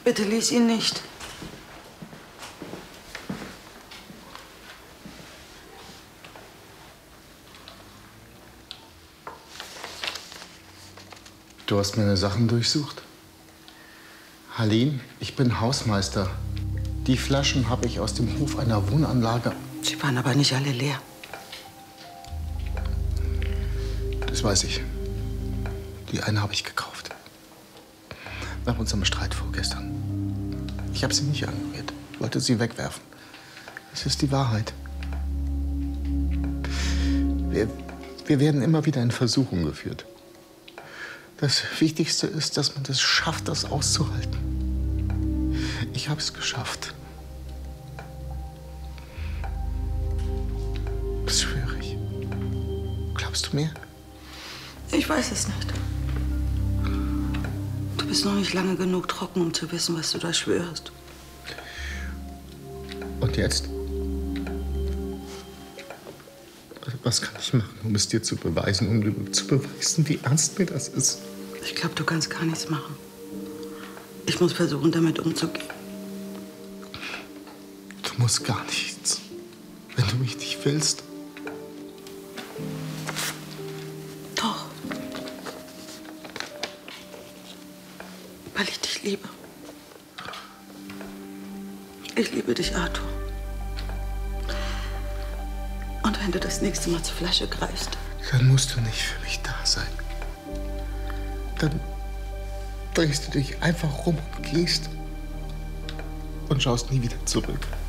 Bitte lies ihn nicht. Du hast meine Sachen durchsucht? Halim, ich bin Hausmeister. Die Flaschen habe ich aus dem Hof einer Wohnanlage. Sie waren aber nicht alle leer. Das weiß ich. Die eine habe ich gekauft. Nach unserem Streit vorgestern. Ich habe sie nicht angerührt. Wollte sie wegwerfen. Das ist die Wahrheit. Wir werden immer wieder in Versuchung geführt. Das Wichtigste ist, dass man es schafft, das auszuhalten. Ich habe es geschafft. Das schwöre ich. Glaubst du mir? Ich weiß es nicht. Du bist noch nicht lange genug trocken, um zu wissen, was du da schwörst. Und jetzt? Was kann ich machen, um es dir zu beweisen, um zu beweisen, wie ernst mir das ist? Ich glaube, du kannst gar nichts machen. Ich muss versuchen, damit umzugehen. Du musst gar nichts, wenn du mich nicht willst. Doch. Weil ich dich liebe. Ich liebe dich, Arthur. Und wenn du das nächste Mal zur Flasche greifst, dann musst du nicht für mich da sein. Dann drehst du dich einfach rum und gehst und schaust nie wieder zurück.